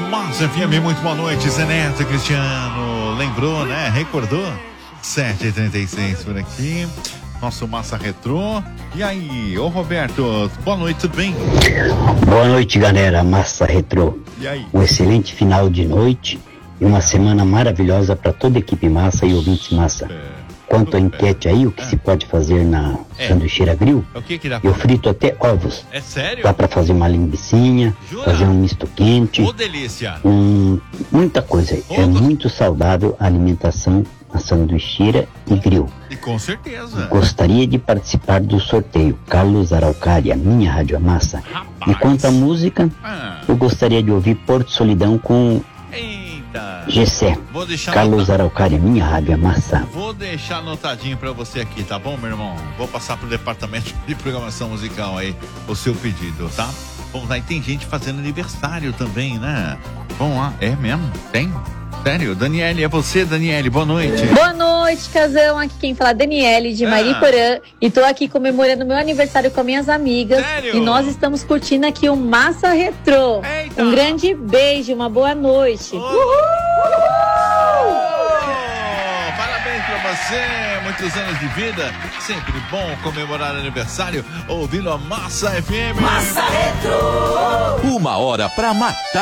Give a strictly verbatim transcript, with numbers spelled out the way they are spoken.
Massa F M, muito boa noite, Zé Neto, Cristiano, lembrou, né? Recordou? sete e trinta e seis por aqui, nosso Massa Retrô. E aí, ô Roberto, boa noite, tudo bem? Boa noite, galera, Massa Retrô. E aí? Um excelente final de noite e uma semana maravilhosa para toda a equipe Massa e ouvintes Massa. É. Quanto à enquete aí, o que é. se pode fazer na é. sanduicheira grill? O que que dá? Eu frito até ovos. É sério? Dá pra fazer uma linguicinha, Jura? fazer um misto quente. Ô, delícia! Um, muita coisa. Ô, é do... muito saudável a alimentação na sanduicheira e grill. E com certeza. Gostaria de participar do sorteio. Carlos Araucária, minha Rádio Massa. Rapaz. E quanto à música, ah. eu gostaria de ouvir Porto Solidão com... Eita! Gessé, Vou deixar Carlos anotado. Araucária, minha Rádio Massa. Vou deixar anotadinho pra você aqui, tá bom, meu irmão? Vou passar pro departamento de programação musical aí o seu pedido, tá? Vamos lá, e tem gente fazendo aniversário também, né? Vamos lá, é mesmo? Tem? Sério? Daniele, é você, Daniele, boa noite. Boa noite, casão. Aqui quem fala é Daniele, de Ah. Mariporã. E tô aqui comemorando meu aniversário com minhas amigas. Sério? E nós estamos curtindo aqui o Massa Retrô. Eita. Um grande beijo, uma boa noite. Oh. Uhul! Oh, parabéns pra você, muitos anos de vida. Sempre bom comemorar aniversário ouvindo a Massa F M. Massa Retrô. Uma hora pra matar.